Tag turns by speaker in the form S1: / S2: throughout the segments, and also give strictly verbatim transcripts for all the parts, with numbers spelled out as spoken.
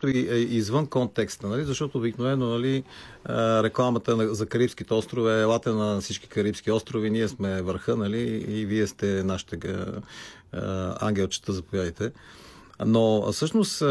S1: което е извън контекста, нали? Защото обикновено, нали, рекламата за Карибските острови е: елате на всички Карибски острови, ние сме върха, нали, и вие сте нашите ангелчета, заповядайте. Но всъщност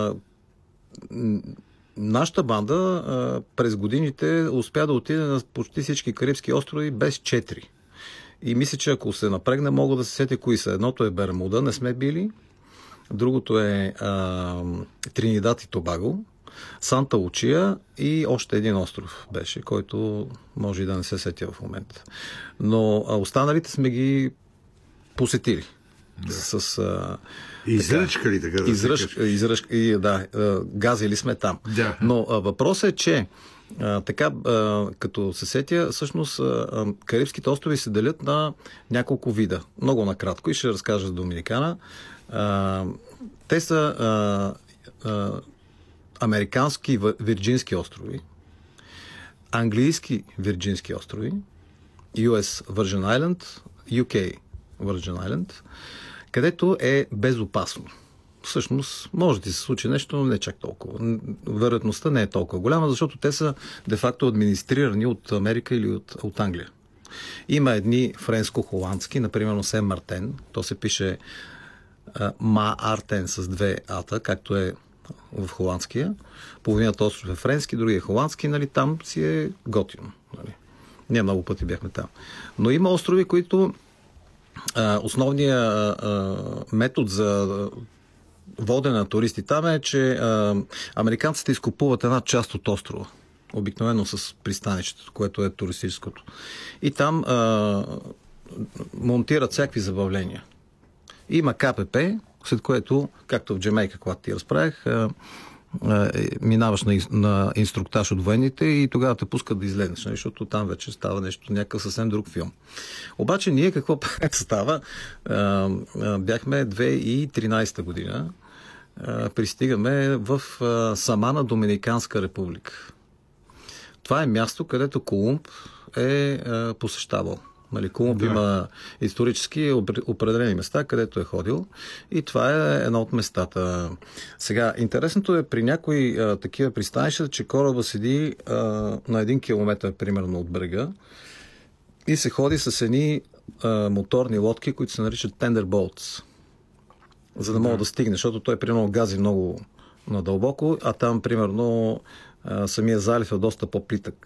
S1: нашата банда през годините успя да отиде на почти всички Карибски острови без четири. И мисля, че ако се напрегне, мога да се сетя кои са. Едното е Бермуда, не сме били. Другото е а, Тринидад и Тобаго, Санта Лучия и още един остров беше, който може и да не се сетя в момента. Но а, останалите сме ги посетили.
S2: Да.
S1: С, а,
S2: изръчка ли така да
S1: изръчка, изръчка, и, да, газили сме там.
S2: Да.
S1: Но а, въпросът е, че а, така, а, като се сетя, всъщност а, Карибските острови се делят на няколко вида. Много накратко и ще разкажа за Доминикана. А, те са а, а, американски Вирджински острови, английски Вирджински острови, Ю Ес Virgin Island, Ю Кей Virgin Island, където е безопасно. Всъщност, може да се случи нещо, но не чак толкова. Вероятността не е толкова голяма, защото те са де-факто администрирани от Америка или от, от Англия. Има едни френско-холандски, например Сен Мартен, то се пише Ма Артен с две ата, както е в холандския. Половината остров е френски, другия е холандски, нали, там си е готино. Нали. Ние много пъти бяхме там. Но има острови, които а, основният а, метод за водене на туристи там е, че а, американците изкупуват една част от острова. Обикновено с пристанището, което е туристическото. И там а, монтират всякакви забавления. Има Ка Пе Пе, след което, както в Джамейка, когато ти разправях, минаваш на, на инструктаж от военните и тогава те пускат да излезеш, защото там вече става нещо, някакъв съвсем друг филм. Обаче ние какво става? Бяхме две хиляди и тринадесета година, пристигаме в Самана, Доминиканска република. Това е място, където Колумб е посещавал. Нали, Колумб да. Има исторически определени места, където е ходил и това е едно от местата. Сега, интересното е при някои а, такива пристанища, че кораба седи а, на един километър примерно от брега и се ходи с едни а, моторни лодки, които се наричат Thunderbolts, за да мога да, да стигне, защото той примерно гази много надълбоко, а там примерно самия залив е доста по-плитък.